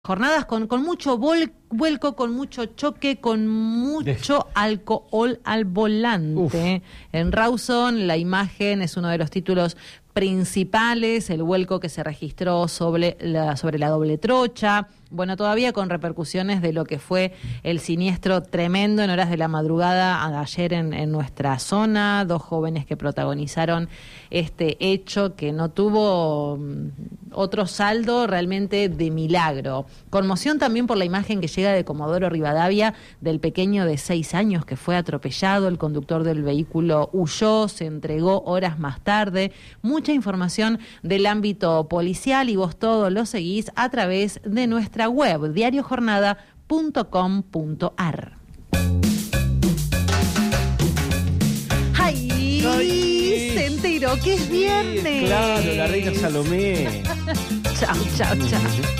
Jornadas con mucho vuelco, con mucho choque, con mucho alcohol al volante. En Rawson, la imagen es uno de los títulos principales, el vuelco que se registró sobre la doble trocha. Bueno, todavía con repercusiones de lo que fue el siniestro tremendo en horas de la madrugada ayer en nuestra zona. 2 jóvenes que protagonizaron este hecho que no tuvo otro saldo realmente de milagro. Conmoción también por la imagen que llega de Comodoro Rivadavia del pequeño de 6 años que fue atropellado. El conductor del vehículo huyó, se entregó horas más tarde. Mucha información del ámbito policial y vos todo lo seguís a través de nuestra web, diariojornada.com.ar. ¡Ay! Se enteró que es viernes. Claro, la reina Salomé. Chau.